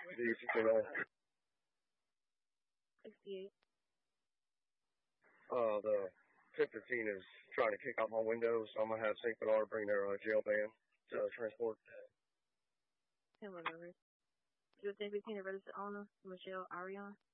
68. The Pip-15 is trying to kick out my window, so I'm going to have St. Bernard bring their jail van to transport. 10 members. 15 the registered owner, Michelle Arion.